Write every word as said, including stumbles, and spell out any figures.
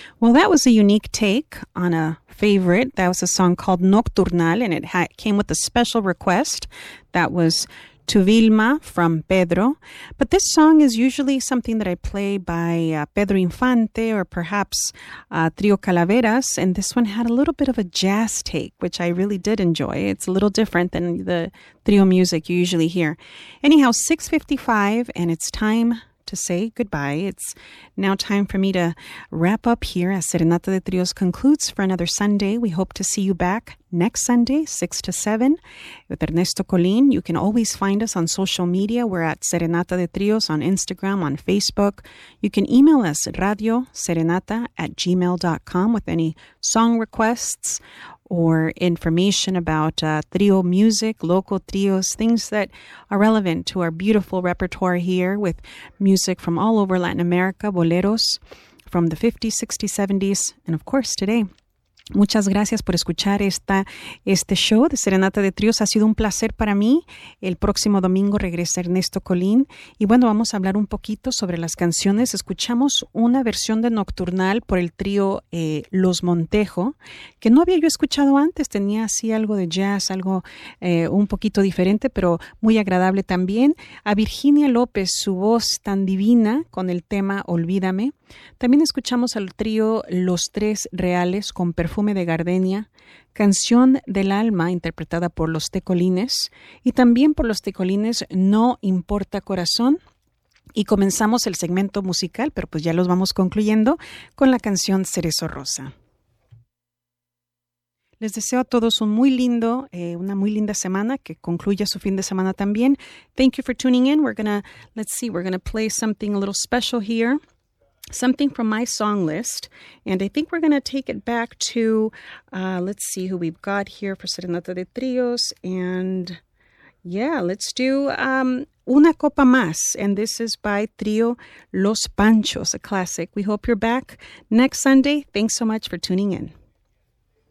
Well, that was a unique take on a favorite. That was a song called Nocturnal, and it ha- came with a special request. That was To Vilma from Pedro. But this song is usually something that I play by uh, Pedro Infante or perhaps uh, Trio Calaveras. And this one had a little bit of a jazz take, which I really did enjoy. It's a little different than the trio music you usually hear. Anyhow, six fifty-five, and it's time to say goodbye. It's now time for me to wrap up here as Serenata de Trios concludes for another Sunday. We hope to see you back next Sunday, six to seven, with Ernesto Colin. You can always find us on social media. We're at Serenata de Trios on Instagram, on Facebook. You can email us at radio serenata at gmail dot com with any song requests or information about uh, trio music, local trios, things that are relevant to our beautiful repertoire here with music from all over Latin America, boleros from the fifties, sixties, seventies, and of course today. Muchas gracias por escuchar esta, este show de Serenata de Trios. Ha sido un placer para mí. El próximo domingo regresa Ernesto Colín. Y bueno, vamos a hablar un poquito sobre las canciones. Escuchamos una versión de Nocturnal por el trío eh, Los Montejo, que no había yo escuchado antes. Tenía así algo de jazz, algo eh, un poquito diferente, pero muy agradable también. A Virginia López, su voz tan divina con el tema Olvídame. También escuchamos al trío Los Tres Reales con Perfume de Gardenia, Canción del Alma interpretada por Los Tecolines y también por Los Tecolines No Importa Corazón. Y comenzamos el segmento musical, pero pues ya los vamos concluyendo con la canción Cerezo Rosa. Les deseo a todos un muy lindo, eh, una muy linda semana, que concluya su fin de semana también. Thank you for tuning in. We're gonna, let's see, we're gonna play something a little special here. Something from my song list, and I think we're going to take it back to, uh, let's see who we've got here for Serenata de Trios, and yeah, let's do um, Una Copa Más, and this is by Trio Los Panchos, a classic. We hope you're back next Sunday. Thanks so much for tuning in.